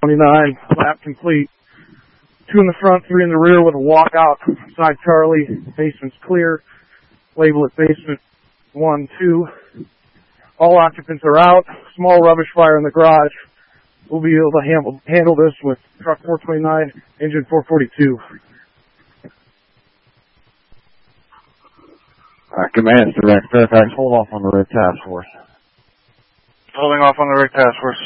29, lap complete. 2 in the front, 3 in the rear with a walkout. Side Charlie, basement's clear. Label it basement 1, 2. All occupants are out. Small rubbish fire in the garage. We'll be able to handle this with truck 429, engine 442. Command direct. Fairfax, hold off on the rig task force. Holding off on the rig task force.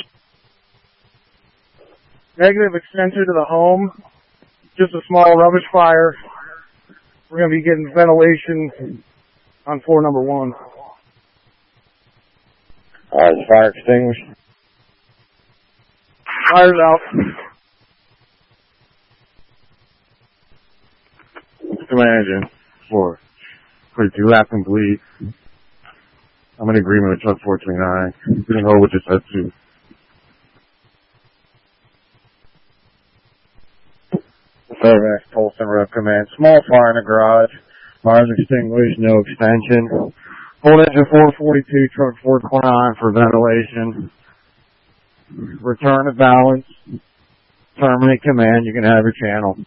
Negative extension to the home. Just a small rubbish fire. We're going to be getting ventilation on floor number 1. Is the fire extinguished? Fire's out. Command engine 442, lap complete. I'm in agreement with truck 429. You can hold with just S2. Fairfax, Tolson, Rep Command. Small fire in the garage. Fire's extinguished, no extension. Hold engine 442, truck 429 for ventilation. Return to balance. Terminate command. You can have your channel.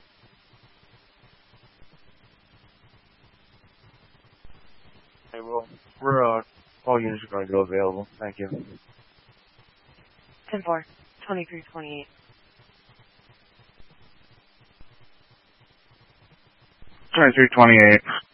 Okay, well, we're, all units are going to go available. Thank you. 10-4, 2328. 2328.